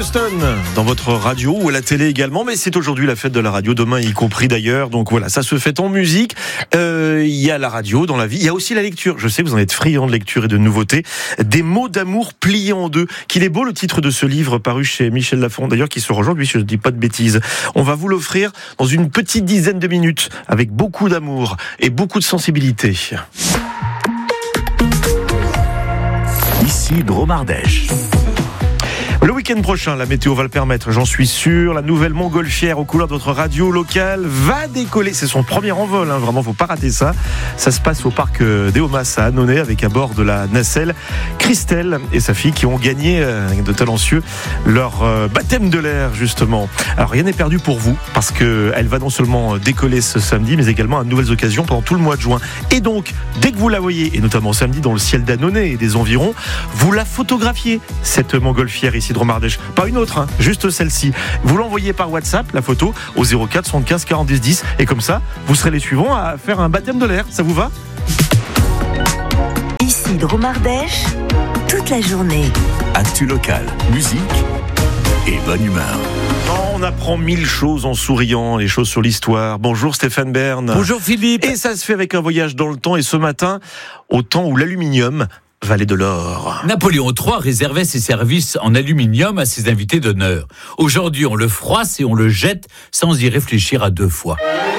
Houston dans votre radio ou à la télé également, mais c'est aujourd'hui la fête de la radio, demain y compris d'ailleurs, donc voilà, ça se fête en musique. Il y a la radio dans la vie, il y a aussi la lecture. Je sais que vous en êtes friand de lecture et de nouveautés. Des mots d'amour pliés en deux. Qu'il est beau le titre de ce livre paru chez Michel Lafon, d'ailleurs qui sort aujourd'hui, si je ne dis pas de bêtises. On va vous l'offrir dans une petite dizaine de minutes, avec beaucoup d'amour et beaucoup de sensibilité. Ici Dromardèche. Le week-end prochain, la météo va le permettre, j'en suis sûr. La nouvelle montgolfière aux couleurs de votre radio locale va décoller. C'est son premier envol, vraiment, faut pas rater ça. Ça se passe au parc d'Eomas à Annonay, avec à bord de la nacelle Christelle et sa fille qui ont gagné de talentueux leur baptême de l'air, justement. Alors rien n'est perdu pour vous, parce qu'elle va non seulement décoller ce samedi, mais également à de nouvelles occasions pendant tout le mois de juin. Et donc, dès que vous la voyez, et notamment samedi dans le ciel d'Annonay et des environs, vous la photographiez, cette montgolfière ici Dromardèche, pas une autre, juste celle-ci. Vous l'envoyez par WhatsApp, la photo, au 04 75 40 10, et comme ça, vous serez les suivants à faire un baptême de l'air. Ça vous va ? Ici Dromardèche, toute la journée. Actu locale, musique et bonne humeur. On apprend 1000 choses en souriant, les choses sur l'histoire. Bonjour Stéphane Bern. Bonjour Philippe. Et ça se fait avec un voyage dans le temps, et ce matin, au temps où l'aluminium valait de l'or. Napoléon III réservait ses services en aluminium à ses invités d'honneur. Aujourd'hui, on le froisse et on le jette sans y réfléchir à deux fois.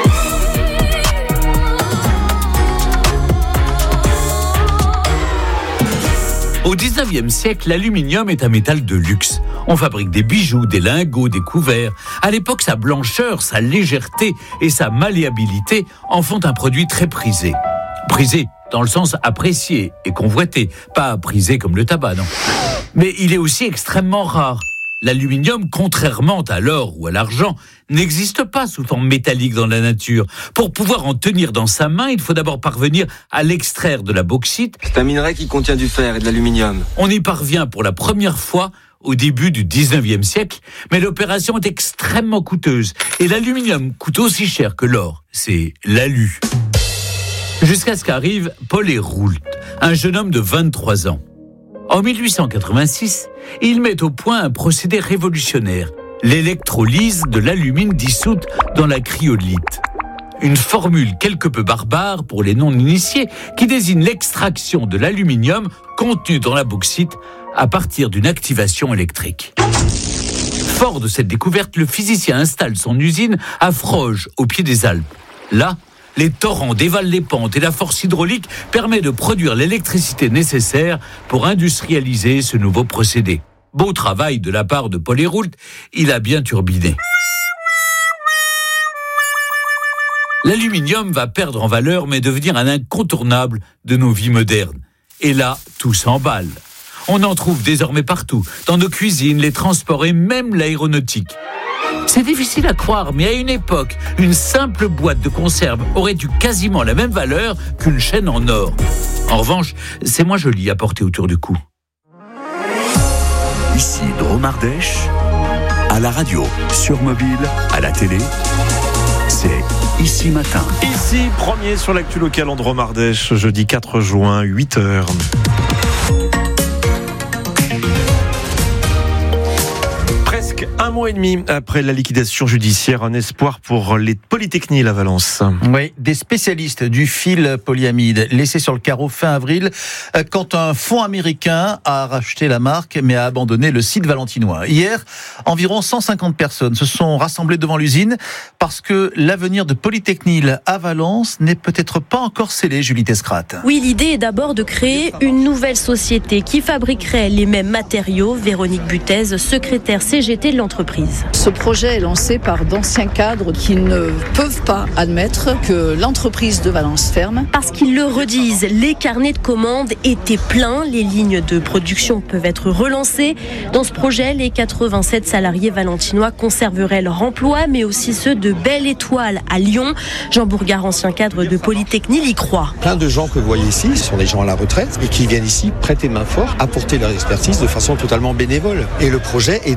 Au 19e siècle, l'aluminium est un métal de luxe. On fabrique des bijoux, des lingots, des couverts. À l'époque, sa blancheur, sa légèreté et sa malléabilité en font un produit très prisé. Prisé dans le sens apprécié et convoité, pas prisé comme le tabac, non. Mais il est aussi extrêmement rare. L'aluminium, contrairement à l'or ou à l'argent, n'existe pas sous forme métallique dans la nature. Pour pouvoir en tenir dans sa main, il faut d'abord parvenir à l'extraire de la bauxite. C'est un minerai qui contient du fer et de l'aluminium. On y parvient pour la première fois au début du 19e siècle, mais l'opération est extrêmement coûteuse. Et l'aluminium coûte aussi cher que l'or. C'est l'alu. Jusqu'à ce qu'arrive Paul Héroult, un jeune homme de 23 ans. En 1886, il met au point un procédé révolutionnaire, l'électrolyse de l'alumine dissoute dans la cryolite. Une formule quelque peu barbare pour les non-initiés qui désigne l'extraction de l'aluminium contenu dans la bauxite à partir d'une activation électrique. Fort de cette découverte, le physicien installe son usine à Froges, au pied des Alpes. Là, les torrents dévalent les pentes et la force hydraulique permet de produire l'électricité nécessaire pour industrialiser ce nouveau procédé. Beau travail de la part de Paul Héroult, il a bien turbiné. L'aluminium va perdre en valeur mais devenir un incontournable de nos vies modernes. Et là, tout s'emballe. On en trouve désormais partout, dans nos cuisines, les transports et même l'aéronautique. C'est difficile à croire, mais à une époque, une simple boîte de conserve aurait eu quasiment la même valeur qu'une chaîne en or. En revanche, c'est moins joli à porter autour du cou. Ici Dromardèche, à la radio, sur mobile, à la télé, c'est Ici Matin. Ici, premier sur l'actu locale en Dromardèche, jeudi 4 juin, 8h. Presque un mois et demi après la liquidation judiciaire, un espoir pour les Polytechnies à Valence. Oui, des spécialistes du fil polyamide laissés sur le carreau fin avril quand un fonds américain a racheté la marque mais a abandonné le site valentinois. Hier, environ 150 personnes se sont rassemblées devant l'usine parce que l'avenir de Polytechnies à Valence n'est peut-être pas encore scellé, Julie Tescrat. Oui, l'idée est d'abord de créer une nouvelle société qui fabriquerait les mêmes matériaux. Véronique Butez, secrétaire CGT de l'entreprise. Ce projet est lancé par d'anciens cadres qui ne peuvent pas admettre que l'entreprise de Valence ferme. Parce qu'ils le redisent, les carnets de commandes étaient pleins, les lignes de production peuvent être relancées. Dans ce projet, les 87 salariés valentinois conserveraient leur emploi, mais aussi ceux de Belle Étoile à Lyon. Jean Bourgard, ancien cadre de Polytechnique, y croit. Plein de gens que vous voyez ici sont des gens à la retraite et qui viennent ici prêter main forte, apporter leur expertise de façon totalement bénévole. Et le projet est drivé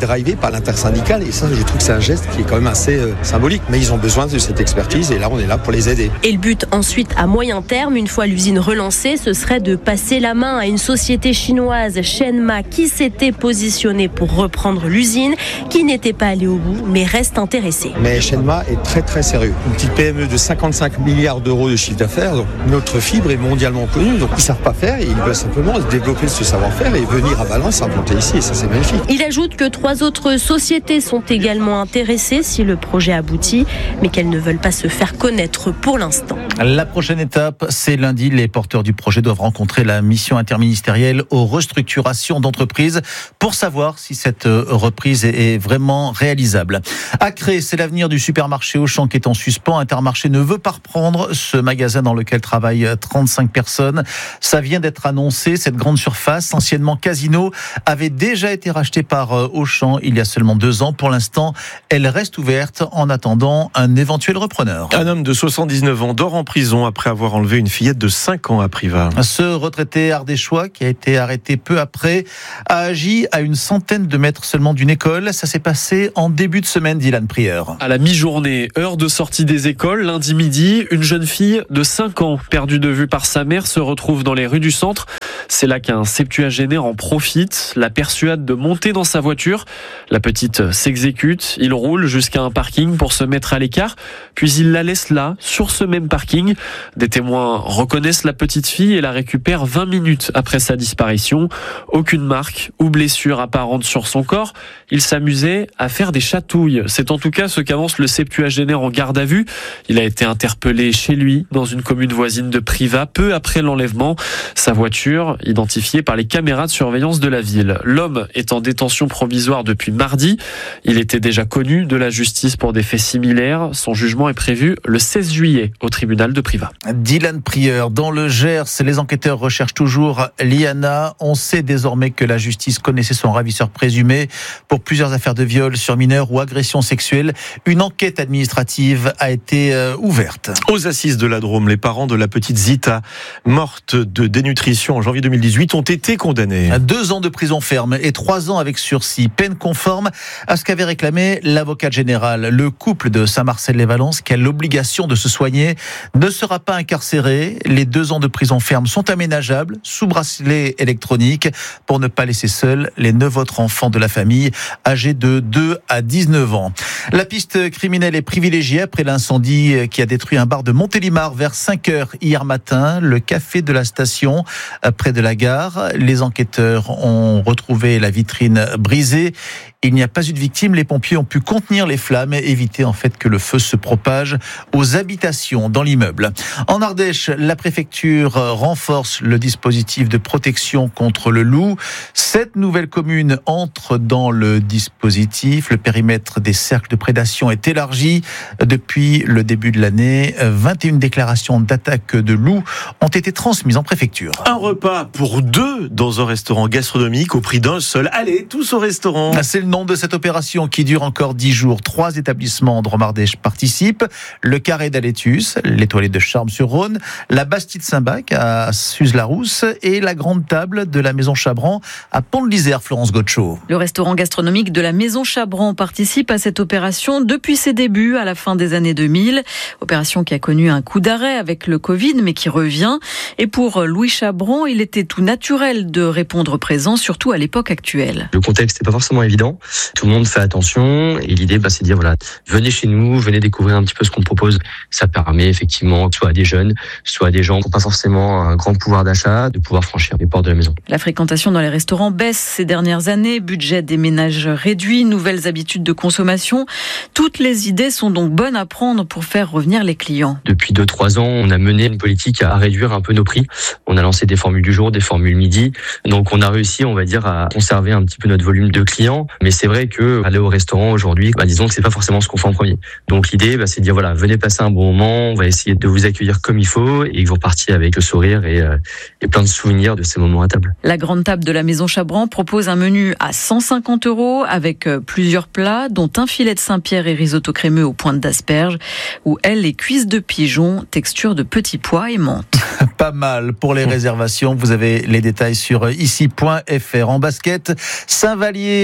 par l'intersyndicale, et ça, je trouve que c'est un geste qui est quand même assez symbolique. Mais ils ont besoin de cette expertise, et là, on est là pour les aider. Et le but ensuite, à moyen terme, une fois l'usine relancée, ce serait de passer la main à une société chinoise, Shenma, qui s'était positionnée pour reprendre l'usine, qui n'était pas allée au bout, mais reste intéressée. Mais Shenma est très très sérieux. Une petite PME de 55 milliards d'euros de chiffre d'affaires, donc notre fibre est mondialement connue, donc ils ne savent pas faire, et ils veulent simplement développer ce savoir-faire et venir à Valence implanter ici, et ça c'est magnifique. Il ajoute que 3 autres sociétés sont également intéressées si le projet aboutit, mais qu'elles ne veulent pas se faire connaître pour l'instant. La prochaine étape, c'est lundi. Les porteurs du projet doivent rencontrer la mission interministérielle aux restructurations d'entreprises pour savoir si cette reprise est vraiment réalisable. À Cré, c'est l'avenir du supermarché Auchan qui est en suspens. Intermarché ne veut pas reprendre ce magasin dans lequel travaillent 35 personnes. Ça vient d'être annoncé. Cette grande surface, anciennement Casino, avait déjà été rachetée par Auchan il y a seulement 2 ans. Pour l'instant, elle reste ouverte en attendant un éventuel repreneur. Un homme de 79 ans dort en prison après avoir enlevé une fillette de 5 ans à Privas. Ce retraité ardéchois, qui a été arrêté peu après, a agi à une centaine de mètres seulement d'une école. Ça s'est passé en début de semaine, Dylan Prieur. À la mi-journée, heure de sortie des écoles, lundi midi, une jeune fille de 5 ans, perdue de vue par sa mère, se retrouve dans les rues du centre. C'est là qu'un septuagénaire en profite, la persuade de monter dans sa voiture. La petite s'exécute, il roule jusqu'à un parking pour se mettre à l'écart, puis il la laisse là, sur ce même parking. Des témoins reconnaissent la petite fille et la récupèrent 20 minutes après sa disparition. Aucune marque ou blessure apparente sur son corps. Il s'amusait à faire des chatouilles. C'est en tout cas ce qu'avance le septuagénaire en garde à vue. Il a été interpellé chez lui, dans une commune voisine de Privas, peu après l'enlèvement. Sa voiture, identifiée par les caméras de surveillance de la ville. L'homme est en détention provisoire depuis mardi. Il était déjà connu de la justice pour des faits similaires. Son jugement est prévu le 16 juillet au tribunal de Privas. Dylan Prieur, dans le Gers, les enquêteurs recherchent toujours Liana. On sait désormais que la justice connaissait son ravisseur présumé pour plusieurs affaires de viol sur mineurs ou agressions sexuelles. Une enquête administrative a été ouverte. Aux assises de la Drôme, les parents de la petite Zita, morte de dénutrition en janvier 2018, ont été condamnés. 2 ans de prison ferme et 3 ans avec sursis, peine conforme à ce qu'avait réclamé l'avocate générale. Le couple de Saint-Marcel-les-Valences, qui a l'obligation de se soigner, ne sera pas incarcéré. Les 2 ans de prison ferme sont aménageables sous bracelet électronique pour ne pas laisser seuls les 9 autres enfants de la famille âgés de 2 à 19 ans. La piste criminelle est privilégiée après l'incendie qui a détruit un bar de Montélimar vers 5h hier matin, le café de la station près de la gare. Les enquêteurs ont retrouvé la vitrine brisée. Il n'y a pas eu de victime. Les pompiers ont pu contenir les flammes et éviter en fait que le feu se propage aux habitations dans l'immeuble. En Ardèche, la préfecture renforce le dispositif de protection contre le loup. 7 nouvelles communes entrent dans le dispositif. Le périmètre des cercles de prédation est élargi depuis le début de l'année. 21 déclarations d'attaque de loups ont été transmises en préfecture. Un repas pour 2 dans un restaurant gastronomique au prix d'un seul. Allez, tous au restaurant. C'est le nom de cette opération qui dure encore 10 jours. 3 établissements de Drôme-Ardèche participent. Le Carré d'Alétus, l'Étoilé de Charmes-sur-Rhône, la Bastide Saint-Bac à Suse-la-Rousse et la Grande Table de la Maison Chabran à Pont-de-l'Isère, Florence Gotcho. Le restaurant gastronomique de la Maison Chabran participe à cette opération depuis ses débuts à la fin des années 2000. Opération qui a connu un coup d'arrêt avec le Covid, mais qui revient. Et pour Louis Chabran, il était tout naturel de répondre présent, surtout à l'époque actuelle. Le contexte n'est pas forcément évident. Tout le monde fait attention et l'idée, c'est de dire voilà, venez chez nous, venez découvrir un petit peu ce qu'on propose. Ça permet effectivement, soit à des jeunes, soit à des gens qui n'ont pas forcément un grand pouvoir d'achat, de pouvoir franchir les portes de la maison. La fréquentation dans les restaurants baisse ces dernières années, budget des ménages réduit, nouvelles habitudes de consommation. Toutes les idées sont donc bonnes à prendre pour faire revenir les clients. Depuis 2-3 ans, on a mené une politique à réduire un peu nos prix. On a lancé des formules du jour, des formules midi. Donc on a réussi, on va dire, à conserver un petit peu notre volume de clients. Mais c'est vrai que aller au restaurant aujourd'hui, disons que c'est pas forcément ce qu'on fait en premier. Donc l'idée, c'est de dire voilà, venez passer un bon moment, on va essayer de vous accueillir comme il faut et que vous repartiez avec le sourire et plein de souvenirs de ces moments à table. La Grande Table de la Maison Chabran propose un menu à 150 € avec plusieurs plats, dont un filet de Saint-Pierre et risotto crémeux aux pointes d'asperges, ou les cuisses de pigeon, texture de petits pois et menthe. Pas mal pour les réservations. Vous avez les détails sur ici.fr. En basket, Saint-Vallier qui a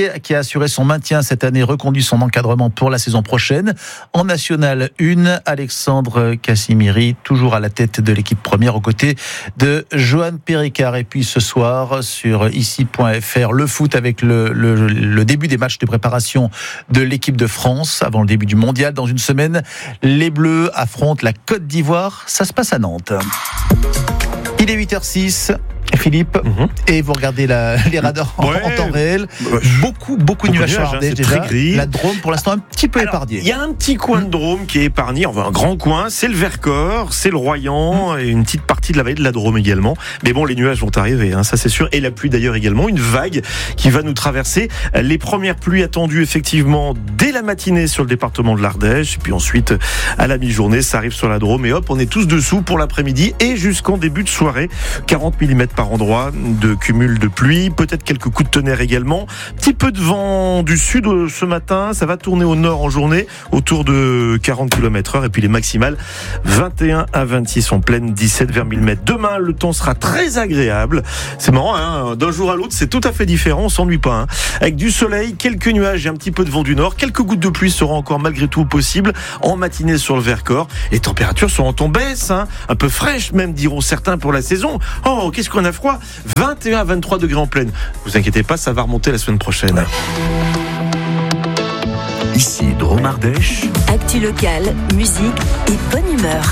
assurer son maintien cette année, reconduit son encadrement pour la saison prochaine. En National 1, Alexandre Cassimiri, toujours à la tête de l'équipe première, aux côtés de Johan Péricard. Et puis ce soir, sur ici.fr, le foot avec le début des matchs de préparation de l'équipe de France avant le début du mondial. Dans une semaine, les Bleus affrontent la Côte d'Ivoire. Ça se passe à Nantes. Il est 8h06. Philippe, et vous regardez les radars en temps réel. Beaucoup de nuages sur Ardèche déjà. La Drôme, pour l'instant, un petit peu épargnée. Il y a un petit coin de Drôme qui est épargné, enfin un grand coin, c'est le Vercors, c'est le Royan, et une petite partie de la vallée de la Drôme également. Mais bon, les nuages vont arriver, ça c'est sûr. Et la pluie d'ailleurs également, une vague qui va nous traverser. Les premières pluies attendues effectivement dès la matinée sur le département de l'Ardèche, et puis ensuite à la mi-journée, ça arrive sur la Drôme, et hop, on est tous dessous pour l'après-midi et jusqu'en début de soirée. 40 mm par endroit de cumul de pluie, peut-être quelques coups de tonnerre également. Petit peu de vent du sud ce matin, ça va tourner au nord en journée, autour de 40 km/h, et puis les maximales 21 à 26 en pleine, 17 vers 1000 mètres. Demain, le temps sera très agréable. C'est marrant, d'un jour à l'autre, c'est tout à fait différent, on s'ennuie pas. Avec du soleil, quelques nuages et un petit peu de vent du nord, quelques gouttes de pluie seront encore malgré tout possibles en matinée sur le Vercors. Les températures seront en baisse, un peu fraîches même, diront certains pour la saison. Oh, qu'est-ce qu'on a froid, 21 à 23 degrés en pleine. Vous inquiétez pas, ça va remonter la semaine prochaine. Ici, Drôme Ardèche. Actu locale, musique et bonne humeur.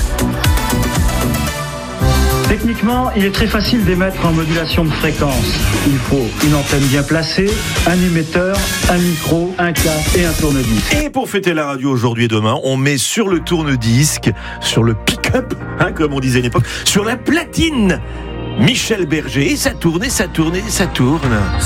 Techniquement, il est très facile d'émettre en modulation de fréquence. Il faut une antenne bien placée, un émetteur, un micro, un casque et un tourne-disque. Et pour fêter la radio aujourd'hui et demain, on met sur le tourne-disque, sur le pick-up, comme on disait à l'époque, sur la platine, Michel Berger. Et ça tourne, et ça tourne, et ça tourne.